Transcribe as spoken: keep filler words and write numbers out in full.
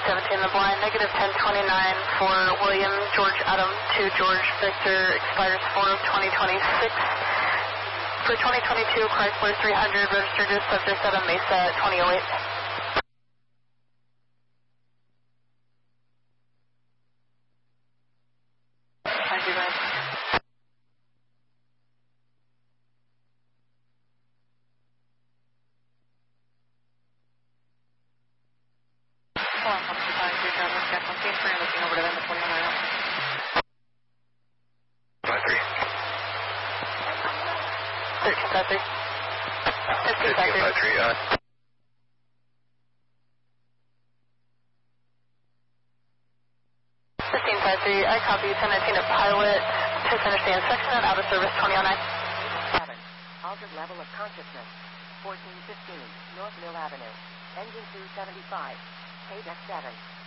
seventeen in the blind, negative ten twenty-nine for William George Adam to George Victor, expires four of twenty twenty-six. For twenty twenty-two, Chrysler three hundred, registered as subject at a Mesa twenty oh eight. Thank you, man. Hold on, I'm just trying to do a check on team three, looking over to them at twenty-one right now. five three. thirteen five three. fifteen five three. five three, uh. fifteen five three, I copy ten nineteen at pilot to finish the inspection and out of service twenty oh nine. seven, altered level of consciousness, fourteen fifteen, North Mill Avenue, engine two seventy-five, K deck seven.